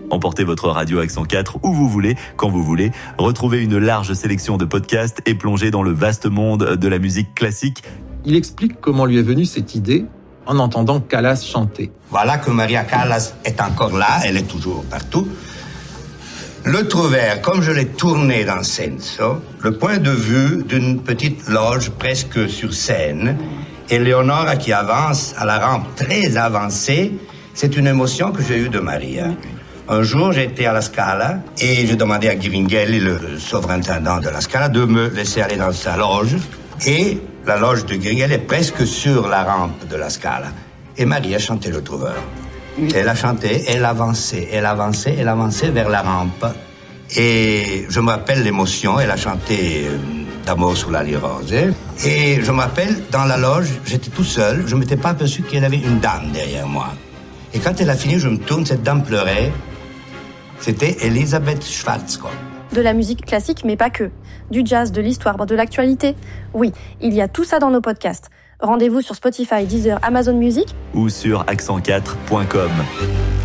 Emportez votre radio Accent 4 où vous voulez, quand vous voulez. Retrouvez une large sélection de podcasts et plongez dans le vaste monde de la musique classique. Il explique comment lui est venue cette idée en entendant Callas chanter. Voilà que Maria Callas est encore là, elle est toujours partout. Le Trouvère, comme je l'ai tourné dans Senso, le point de vue d'une petite loge presque sur scène, et Leonora qui avance à la rampe très avancée, c'est une émotion que j'ai eue de Maria. Un jour, j'étais à la Scala et je demandais à Ghiringhelli, le surintendant de la Scala, de me laisser aller dans sa loge. Et la loge de Ghiringhelli est presque sur la rampe de la Scala. Et Maria chantait le Trouveur. Elle a chanté, elle avançait vers la rampe. Et je me rappelle l'émotion, elle a chanté D'amour sous la lyre rose. Et je me rappelle, dans la loge, j'étais tout seul, je ne m'étais pas aperçu qu'il y avait une dame derrière moi. Et quand elle a fini, je me tourne, cette dame pleurait. C'était Elisabeth Schwarzkopf. De la musique classique, mais pas que. Du jazz, de l'histoire, de l'actualité. Oui, il y a tout ça dans nos podcasts. Rendez-vous sur Spotify, Deezer, Amazon Music ou sur accent4.com.